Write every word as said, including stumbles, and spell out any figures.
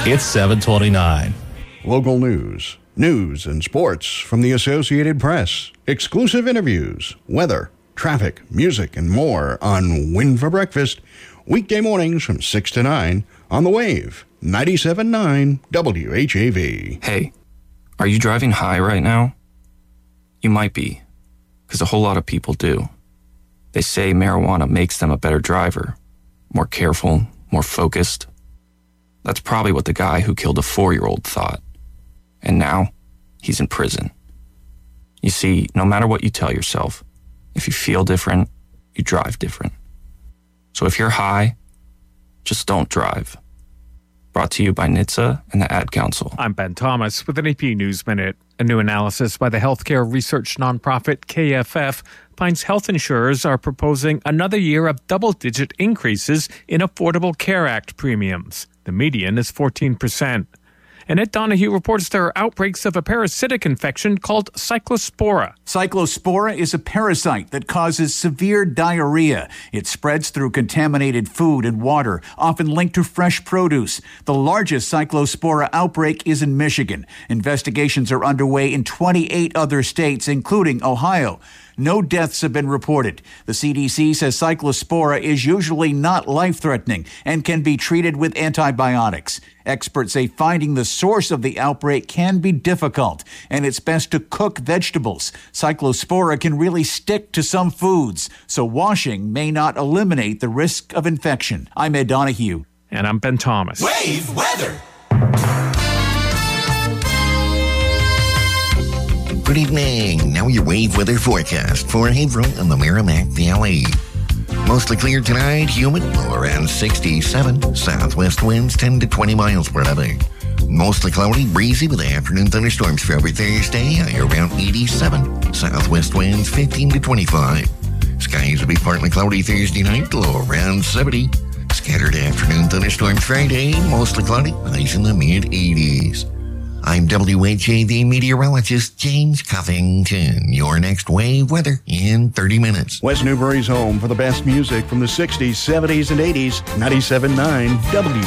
It's seven twenty-nine. Local news, news and sports from the Associated Press, exclusive interviews, weather, traffic, music, and more on Win for Breakfast, weekday mornings from six to nine on The Wave, ninety-seven point nine W H A V. Hey, are you driving high right now? You might be, because a whole lot of people do. They say marijuana makes them a better driver, more careful, more focused. That's probably what the guy who killed a four-year-old thought. And now, he's in prison. You see, no matter what you tell yourself, if you feel different, you drive different. So if you're high, just don't drive. Brought to you by N H T S A and the Ad Council. I'm Ben Thomas with an A P News Minute. A new analysis by the healthcare research nonprofit K F F finds health insurers are proposing another year of double-digit increases in Affordable Care Act premiums. The median is fourteen percent. Annette Donahue reports there are outbreaks of a parasitic infection called Cyclospora. Cyclospora is a parasite that causes severe diarrhea. It spreads through contaminated food and water, often linked to fresh produce. The largest Cyclospora outbreak is in Michigan. Investigations are underway in twenty-eight other states, including Ohio. No deaths have been reported. The C D C says Cyclospora is usually not life-threatening and can be treated with antibiotics. Experts say finding the source of the outbreak can be difficult, and it's best to cook vegetables. Cyclospora can really stick to some foods, so washing may not eliminate the risk of infection. I'm Ed Donahue. And I'm Ben Thomas. Wave weather. Good evening. Now your wave weather forecast for Haverhill and the Merrimack Valley. Mostly clear tonight, humid, low around sixty-seven. Southwest winds ten to twenty miles per hour. Mostly cloudy, breezy with afternoon thunderstorms for every Thursday, high around eighty-seven. Southwest winds fifteen to twenty-five. Skies will be partly cloudy Thursday night, low around seventy. Scattered afternoon thunderstorms Friday, mostly cloudy, highs in the mid-eighties. I'm W H A V meteorologist James Covington. Your next wave weather in thirty minutes. West Newbury's home for the best music from the sixties, seventies, and eighties, ninety-seven point nine W